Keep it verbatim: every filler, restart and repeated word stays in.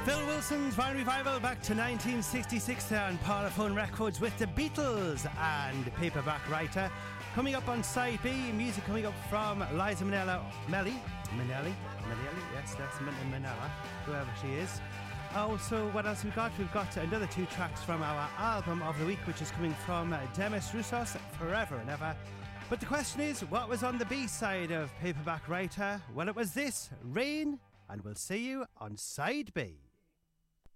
Phil Wilson's Fine Revival back to nineteen sixty-six there on Parlophone Records with the Beatles and Paperback Writer. Coming up on side B, music coming up from Liza Minnelli, Melly, Minnelli, Minnelli, yes, that's Min- Manella, whoever she is. Also, what else we've got? We've got another two tracks from our album of the week, which is coming from Demis Roussos, Forever and Ever. But the question is, what was on the B-side of Paperback Writer? Well, it was this, Rain, and we'll see you on side B.